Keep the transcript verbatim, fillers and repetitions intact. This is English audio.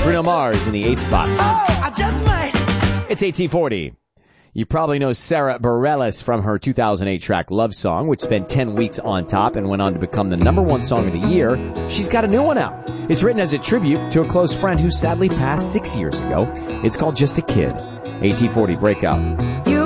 Bruno Mars in the eighth spot. Oh, I just might. It's eighteen forty. You probably know Sarah Bareilles from her two thousand eight track Love Song, which spent ten weeks on top and went on to become the number one song of the year. She's got a new one out. It's written as a tribute to a close friend who sadly passed six years ago. It's called Just a Kid. eighteen forty Breakout.